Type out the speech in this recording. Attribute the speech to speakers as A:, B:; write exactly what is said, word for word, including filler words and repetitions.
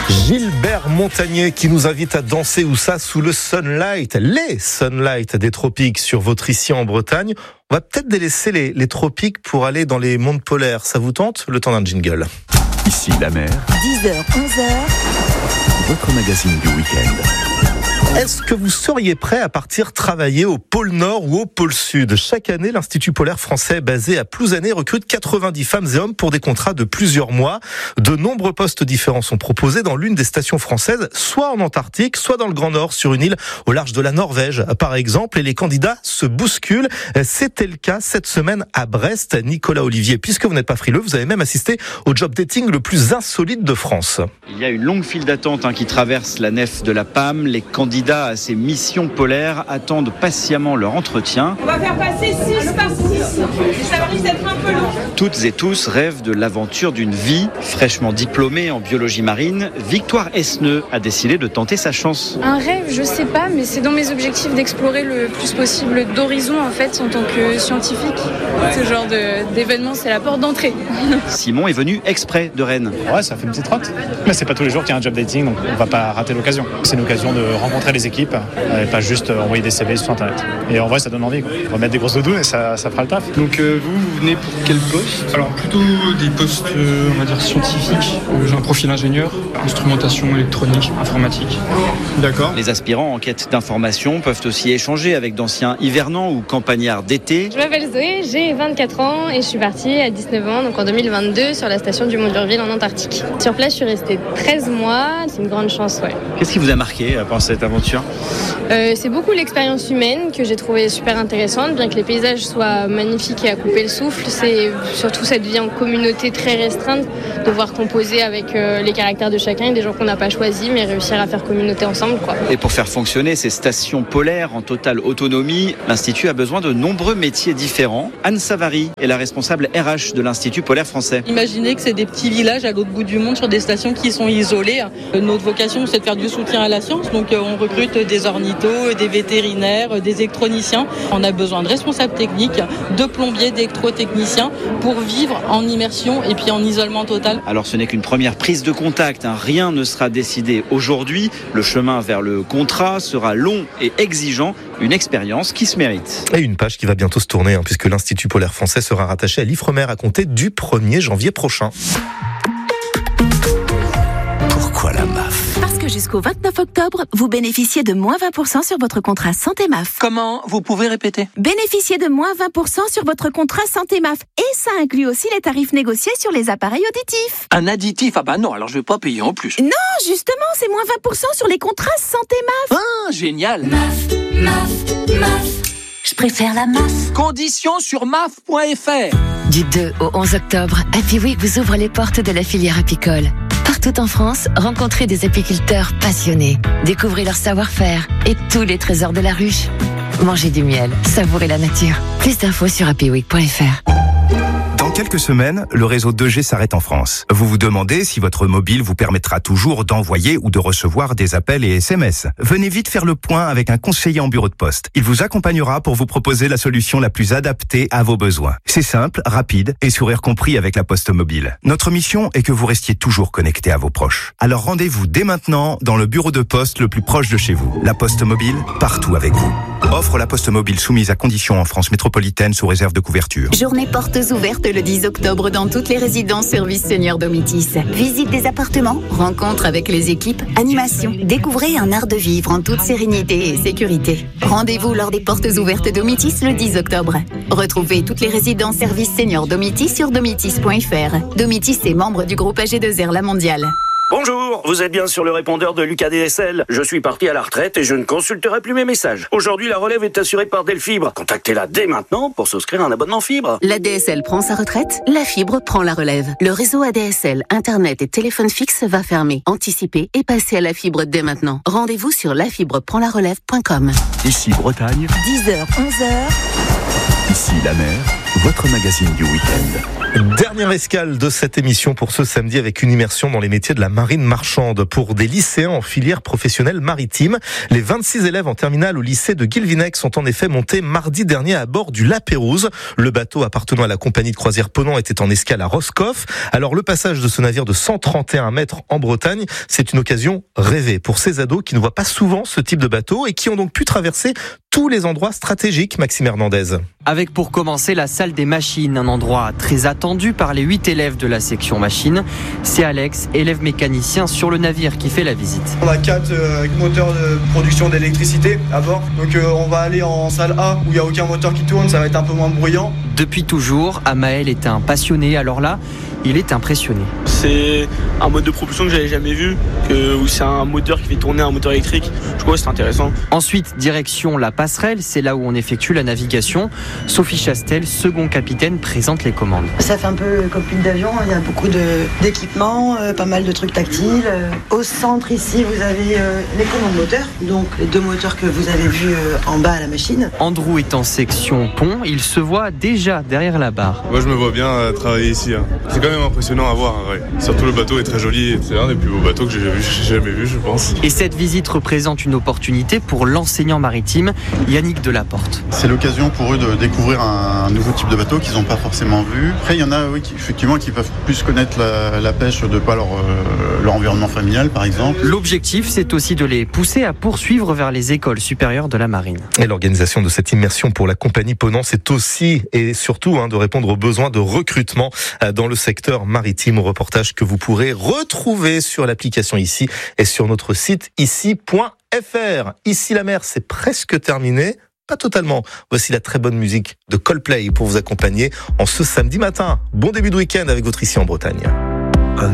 A: Gilbert Montagné qui nous invite à danser où ça sous le sunlight, les sunlight des tropiques sur votre ici en Bretagne. On va peut-être délaisser les, les tropiques pour aller dans les mondes polaires. Ça vous tente? Le temps d'un jingle.
B: Ici la mer.
C: dix heures, onze heures.
B: Votre magazine du week-end.
A: Est-ce que vous seriez prêt à partir travailler au pôle Nord ou au pôle Sud? Chaque année, l'Institut polaire français basé à Plouzané recrute quatre-vingt-dix femmes et hommes pour des contrats de plusieurs mois. De nombreux postes différents sont proposés dans l'une des stations françaises, soit en Antarctique, soit dans le Grand Nord, sur une île au large de la Norvège, par exemple. Et les candidats se bousculent. C'était le cas cette semaine à Brest. Nicolas Olivier, puisque vous n'êtes pas frileux, vous avez même assisté au job dating le plus insolite de France.
D: Il y a une longue file d'attente hein, qui traverse la nef de la P A M. Les candidats à ces missions polaires attendent patiemment leur entretien.
E: On va faire passer six par six. Ça va risque d'être un peu long.
D: Toutes et tous rêvent de l'aventure d'une vie. Fraîchement diplômée en biologie marine, Victoire Esneux a décidé de tenter sa chance.
F: Un rêve, je sais pas, mais c'est dans mes objectifs d'explorer le plus possible d'horizons en fait en tant que scientifique. Ouais. Ce genre de, d'événement, c'est la porte d'entrée.
D: Simon est venu exprès de Rennes.
G: Ouais, ça fait une petite trotte. Mais c'est pas tous les jours qu'il y a un job dating, donc on va pas rater l'occasion. C'est une occasion de rencontrer les équipes et pas juste envoyer des C V sur internet. Et en vrai, ça donne envie, quoi. On va mettre des grosses doudounes et ça, ça fera le taf.
H: Donc euh, vous, vous venez pour quel poste?
I: Alors plutôt des postes, euh, on va dire scientifiques. Euh, j'ai un profil ingénieur, instrumentation électronique, informatique.
H: D'accord.
D: Les aspirants en quête d'informations peuvent aussi échanger avec d'anciens hivernants ou campagnards d'été.
J: Je m'appelle Zoé, j'ai vingt-quatre ans et je suis partie à dix-neuf ans, donc en deux mille vingt-deux, sur la station du Mont d'Urville en Antarctique. Sur place, je suis restée treize mois. C'est une grande chance, ouais.
D: Qu'est-ce qui vous a marqué pendant cette aventure?
J: euh, C'est beaucoup l'expérience humaine que j'ai trouvée super intéressante, bien que les paysages soient magnifiques et à couper le souffle. C'est surtout cette vie en communauté très restreinte, devoir composer avec euh, les caractères de chacun et des gens qu'on n'a pas choisis, mais réussir à faire communauté ensemble, quoi.
D: Et pour faire fonctionner ces stations polaires en totale autonomie, l'Institut a besoin de nombreux métiers différents. Anne Savary est la responsable R H de l'Institut polaire français.
K: Imaginez que c'est des petits villages à l'autre bout du monde sur des stations qui sont isolées. Notre vocation, c'est de faire du soutien à la science, donc on recrute des ornithos, des vétérinaires, des électroniciens. On a besoin de responsables techniques, de plombiers, d'électrotechniciens pour vivre en immersion et puis en isolement total.
D: Alors ce n'est qu'une première prise de contact, hein. Rien ne sera décidé aujourd'hui. Le chemin vers le contrat sera long et exigeant, une expérience qui se mérite.
A: Et une page qui va bientôt se tourner, hein, puisque l'Institut polaire français sera rattaché à l'Ifremer à compter du premier janvier prochain.
B: Pourquoi la M A F?
C: Parce que jusqu'au vingt-neuf octobre, vous bénéficiez de moins vingt pour cent sur votre contrat Santé M A F.
L: Comment? Vous pouvez répéter?
C: Bénéficiez de moins vingt pour cent sur votre contrat Santé M A F. Et ça inclut aussi les tarifs négociés sur les appareils auditifs.
L: Un additif? Ah bah non, alors je vais pas payer en plus.
C: Non, justement, c'est moins vingt pour cent sur les contrats Santé M A F.
L: Ah, génial.
M: M A F, M A F, M A F. Je préfère la M A F.
L: Conditions sur M A F point F R.
N: Du deux au onze octobre, Happy Week vous ouvre les portes de la filière apicole. Partout en France, rencontrez des apiculteurs passionnés. Découvrez leur savoir-faire et tous les trésors de la ruche. Mangez du miel, savourez la nature. Plus d'infos sur happy week point F R.
O: Dans quelques semaines, le réseau deux G s'arrête en France. Vous vous demandez si votre mobile vous permettra toujours d'envoyer ou de recevoir des appels et S M S. Venez vite faire le point avec un conseiller en bureau de poste. Il vous accompagnera pour vous proposer la solution la plus adaptée à vos besoins. C'est simple, rapide et sourire compris avec la Poste Mobile. Notre mission est que vous restiez toujours connecté à vos proches. Alors rendez-vous dès maintenant dans le bureau de poste le plus proche de chez vous. La Poste Mobile, partout avec vous. Offre La Poste Mobile soumise à conditions en France métropolitaine sous réserve de couverture.
P: Journée portes ouvertes le dix octobre dans toutes les résidences services Senior Domitis. Visite des appartements, rencontre avec les équipes, animation. Découvrez un art de vivre en toute sérénité et sécurité. Rendez-vous lors des portes ouvertes Domitis le dix octobre. Retrouvez toutes les résidences services Senior Domitis sur domitis point F R. Domitis est membre du groupe A G deux R La Mondiale.
Q: Bonjour, vous êtes bien sur le répondeur de Lucas D S L. Je suis parti à la retraite et je ne consulterai plus mes messages. Aujourd'hui, la relève est assurée par Delfibre. Contactez-la dès maintenant pour souscrire un abonnement fibre.
P: La D S L prend sa retraite, la fibre prend la relève. Le réseau A D S L, Internet et téléphone fixe va fermer. Anticipez et passez à la fibre dès maintenant. Rendez-vous sur la fibre prend la relève point com.
B: Ici Bretagne.
C: dix heures, onze heures.
B: Ici la mer, votre magazine du week-end.
A: Dernière escale de cette émission pour ce samedi avec une immersion dans les métiers de la marine marchande pour des lycéens en filière professionnelle maritime. Les vingt-six élèves en terminale au lycée de Guilvinec sont en effet montés mardi dernier à bord du La Pérouse. Le bateau appartenant à la compagnie de croisière Ponant était en escale à Roscoff. Alors le passage de ce navire de cent trente et un mètres en Bretagne, c'est une occasion rêvée pour ces ados qui ne voient pas souvent ce type de bateau et qui ont donc pu traverser tous les endroits stratégiques, Maxime Hernandez.
R: Avec pour commencer la salle des machines, un endroit très attendu par les huit élèves de la section machine. C'est Alex, élève mécanicien sur le navire, qui fait la visite.
S: On a quatre euh, moteurs de production d'électricité à bord. Donc euh, on va aller en salle A où il n'y a aucun moteur qui tourne, ça va être un peu moins bruyant.
R: Depuis toujours, Amael est un passionné, alors là, il est impressionné.
T: C'est un mode de propulsion que j'avais jamais vu, que, où c'est un moteur qui fait tourner un moteur électrique. Je crois que c'est intéressant.
R: Ensuite, direction la passerelle, c'est là où on effectue la navigation. Sophie Chastel, second capitaine, présente les commandes.
U: Ça fait un peu cockpit d'avion, il y a beaucoup de, d'équipements, euh, pas mal de trucs tactiles. Euh, au centre ici, vous avez euh, les commandes moteurs, donc les deux moteurs que vous avez vus euh, en bas à la machine.
R: Andrew est en section pont, il se voit déjà derrière la barre.
V: Moi je me vois bien euh, travailler ici. Hein. C'est quand même impressionnant à voir, ouais. Surtout le bateau est très joli, c'est un des plus beaux bateaux que j'ai jamais vu, j'ai jamais vu je pense.
R: Et cette visite représente une opportunité pour l'enseignant maritime Yannick Delaporte.
W: C'est l'occasion pour eux de découvrir un nouveau type de bateau qu'ils n'ont pas forcément vu. Après il y en a oui, qui, effectivement qui peuvent plus connaître la, la pêche de par leur, euh, leur environnement familial par exemple.
R: L'objectif c'est aussi de les pousser à poursuivre vers les écoles supérieures de la marine.
A: Et l'organisation de cette immersion pour la compagnie Ponant, c'est aussi et surtout hein, de répondre aux besoins de recrutement dans le secteur maritime. Reportage que vous pourrez retrouver sur l'application Ici et sur notre site ici point f r. Ici la mer, c'est presque terminé. Pas totalement. Voici la très bonne musique de Coldplay pour vous accompagner en ce samedi matin. Bon début de week-end avec votre Ici en Bretagne.